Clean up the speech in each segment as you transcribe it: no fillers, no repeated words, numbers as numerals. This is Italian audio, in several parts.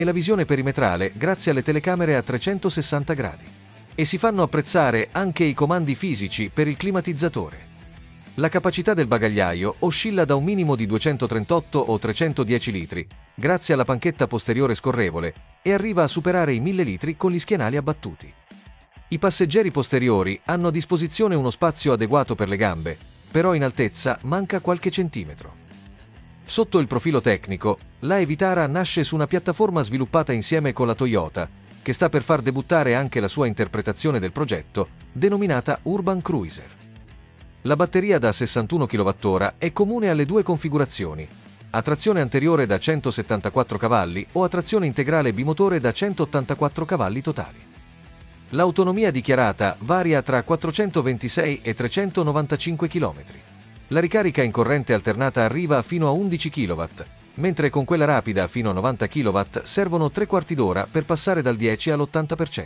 e la visione perimetrale grazie alle telecamere a 360 gradi. E si fanno apprezzare anche i comandi fisici per il climatizzatore. La capacità del bagagliaio oscilla da un minimo di 238 o 310 litri, grazie alla panchetta posteriore scorrevole, e arriva a superare i 1000 litri con gli schienali abbattuti. I passeggeri posteriori hanno a disposizione uno spazio adeguato per le gambe, però in altezza manca qualche centimetro. Sotto il profilo tecnico, la Vitara nasce su una piattaforma sviluppata insieme con la Toyota, che sta per far debuttare anche la sua interpretazione del progetto, denominata Urban Cruiser. La batteria da 61 kWh è comune alle due configurazioni, a trazione anteriore da 174 cavalli o a trazione integrale bimotore da 184 cavalli totali. L'autonomia dichiarata varia tra 426 e 395 km. La ricarica in corrente alternata arriva fino a 11 kW, mentre con quella rapida fino a 90 kW servono 3/4 d'ora per passare dal 10 all'80%.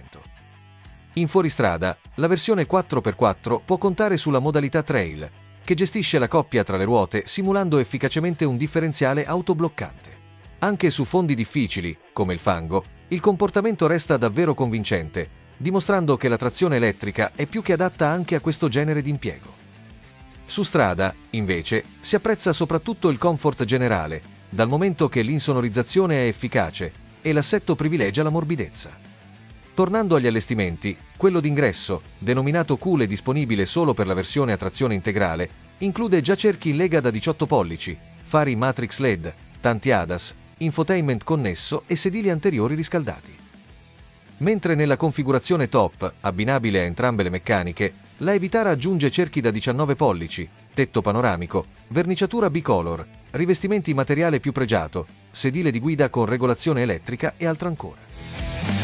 In fuoristrada, la versione 4x4 può contare sulla modalità trail, che gestisce la coppia tra le ruote simulando efficacemente un differenziale autobloccante. Anche su fondi difficili, come il fango, il comportamento resta davvero convincente, dimostrando che la trazione elettrica è più che adatta anche a questo genere di impiego. Su strada, invece, si apprezza soprattutto il comfort generale, dal momento che l'insonorizzazione è efficace e l'assetto privilegia la morbidezza. Tornando agli allestimenti, quello d'ingresso, denominato cool e disponibile solo per la versione a trazione integrale, include già cerchi in lega da 18 pollici, fari Matrix LED, tanti ADAS, infotainment connesso e sedili anteriori riscaldati. Mentre nella configurazione top, abbinabile a entrambe le meccaniche, la Vitara aggiunge cerchi da 19 pollici, tetto panoramico, verniciatura bicolor, rivestimenti in materiale più pregiato, sedile di guida con regolazione elettrica e altro ancora.